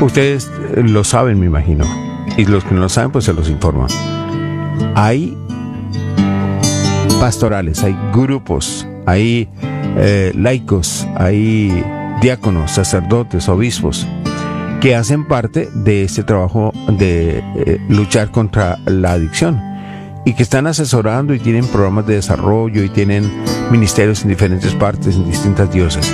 Ustedes lo saben, me imagino. Y los que no lo saben, pues se los informo. Hay pastorales, hay grupos, hay laicos, hay diáconos, sacerdotes, obispos, que hacen parte de este trabajo de luchar contra la adicción y que están asesorando y tienen programas de desarrollo y tienen ministerios en diferentes partes, en distintas diócesis.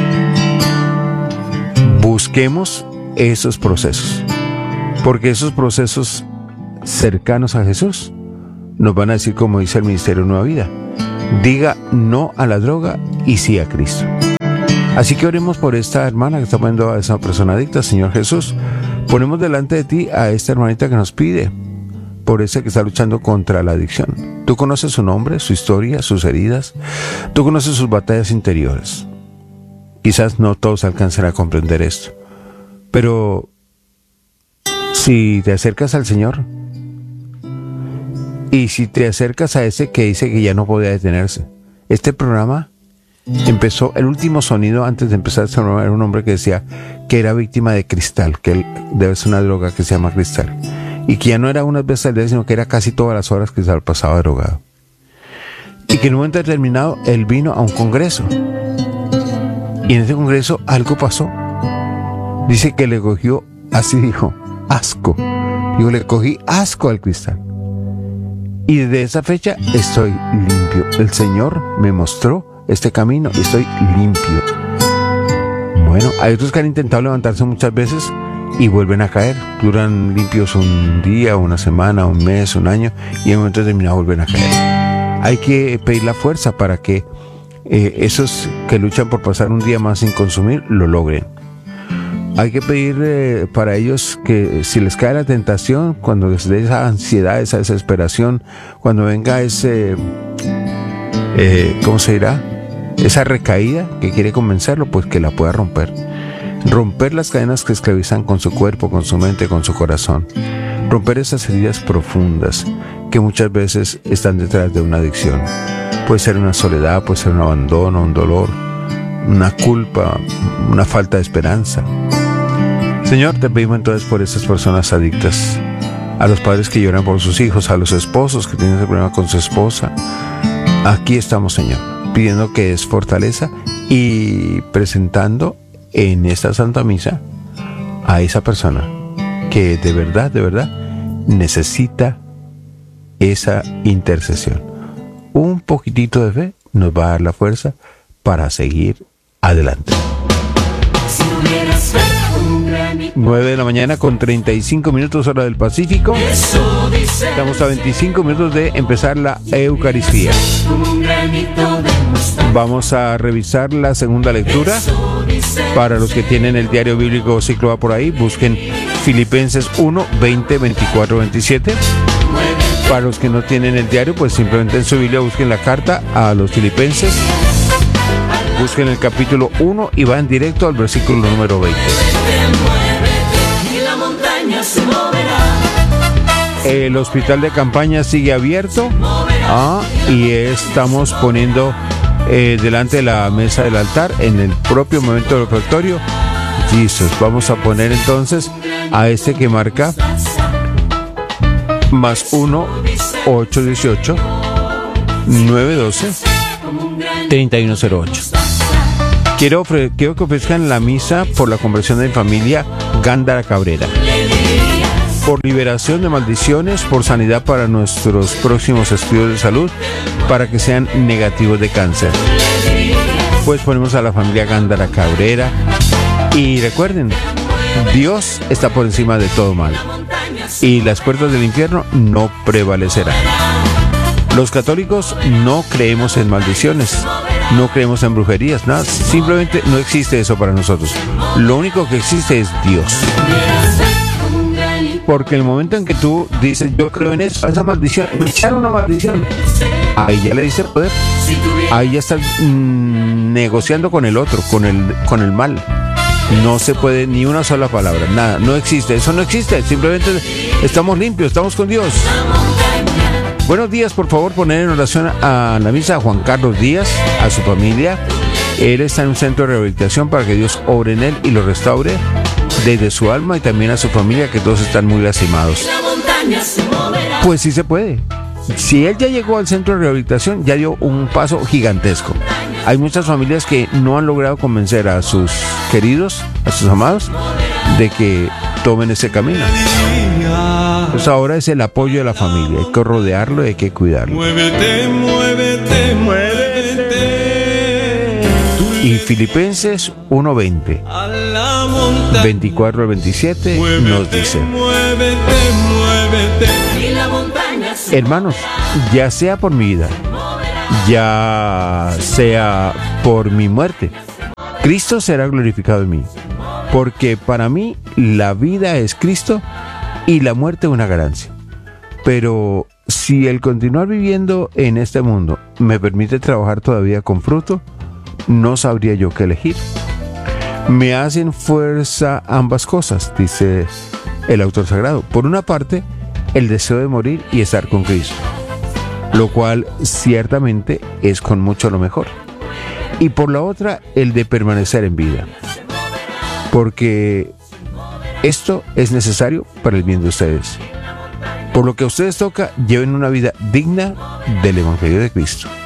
Busquemos esos procesos, porque esos procesos cercanos a Jesús nos van a decir, como dice el Ministerio Nueva Vida, diga no a la droga y sí a Cristo. Así que oremos por esta hermana que está poniendo a esa persona adicta. Señor Jesús, ponemos delante de ti a esta hermanita que nos pide, por ese que está luchando contra la adicción. Tú conoces su nombre, su historia, sus heridas. Tú conoces sus batallas interiores. Quizás no todos alcancen a comprender esto, pero si te acercas al Señor y si te acercas a ese que dice que ya no podía detenerse. Este programa empezó, el último sonido antes de empezar este programa era un hombre que decía que era víctima de cristal, que él debe ser una droga que se llama cristal, y que ya no era unas veces al día, sino que era casi todas las horas que se pasaba drogado. Y que en un momento determinado él vino a un congreso, y en ese congreso algo pasó. Dice que le cogió, así dijo, asco. Digo, le cogí asco al cristal. Y desde esa fecha estoy limpio. El Señor me mostró este camino y estoy limpio. Bueno, hay otros que han intentado levantarse muchas veces y vuelven a caer. Duran limpios un día, una semana, un mes, un año, y en un momento determinado vuelven a caer. Hay que pedir la fuerza para que esos que luchan por pasar un día más sin consumir lo logren. Hay que pedir para ellos que si les cae la tentación, cuando les dé esa ansiedad, esa desesperación, cuando venga ese, ¿cómo se dirá? Esa recaída que quiere convencerlo, pues que la pueda romper. Romper las cadenas que esclavizan con su cuerpo, con su mente, con su corazón. Romper esas heridas profundas que muchas veces están detrás de una adicción. Puede ser una soledad, puede ser un abandono, un dolor, una culpa, una falta de esperanza. Señor, te pedimos entonces por esas personas adictas, a los padres que lloran por sus hijos, a los esposos que tienen ese problema con su esposa. Aquí estamos, Señor, pidiendo que des fortaleza y presentando en esta Santa Misa a esa persona que de verdad necesita esa intercesión. Un poquitito de fe nos va a dar la fuerza para seguir adelante. 9 de la mañana con 35 minutos hora del Pacífico. Estamos a 25 minutos de empezar la Eucaristía. Vamos a revisar la segunda lectura. Para los que tienen el diario bíblico Ciclo va por ahí, busquen Filipenses 1, 20, 24, 27. Para los que no tienen el diario, pues simplemente en su Biblia busquen la carta a los Filipenses. Busquen el capítulo 1 y van directo al versículo número 20. El hospital de campaña sigue abierto y estamos poniendo delante de la mesa del altar, en el propio momento del ofertorio, Jesús. Vamos a poner entonces a este que marca más 1, 818 912 3108. Quiero que ofrezcan la misa por la conversión de mi familia Gándara Cabrera, por liberación de maldiciones, por sanidad para nuestros próximos estudios de salud, para que sean negativos de cáncer. Pues ponemos a la familia Gándara Cabrera y recuerden, Dios está por encima de todo mal y las puertas del infierno no prevalecerán. Los católicos no creemos en maldiciones, no creemos en brujerías, nada, simplemente no existe eso para nosotros. Lo único que existe es Dios. Porque el momento en que tú dices, yo creo en eso, esa maldición, me echaron una maldición, ahí ya le dice poder, ahí ya estás negociando con el otro, con el mal. No se puede ni una sola palabra, nada, no existe, eso no existe, simplemente estamos limpios, estamos con Dios. Buenos días, por favor, poner en oración a la misa a Juan Carlos Díaz, a su familia. Él está en un centro de rehabilitación para que Dios obre en él y lo restaure. desde su alma y también a su familia, que todos están muy lastimados. Pues sí se puede. Si él ya llegó al centro de rehabilitación, ya dio un paso gigantesco. Hay muchas familias que no han logrado convencer a sus queridos, a sus amados, de que tomen ese camino. Pues ahora es el apoyo de la familia. Hay que rodearlo y hay que cuidarlo. Muévete, muévete, muévete. Y Filipenses 1:20, 24 al 27 nos dice: hermanos, ya sea por mi vida, ya sea por mi muerte, Cristo será glorificado en mí, porque para mí la vida es Cristo y la muerte una ganancia. Pero si el continuar viviendo en este mundo me permite trabajar todavía con fruto, no sabría yo qué elegir. Me hacen fuerza ambas cosas, dice el autor sagrado. Por una parte, el deseo de morir y estar con Cristo, lo cual ciertamente es con mucho lo mejor. Y por la otra, el de permanecer en vida, porque esto es necesario para el bien de ustedes. Por lo que a ustedes toca, lleven una vida digna del Evangelio de Cristo.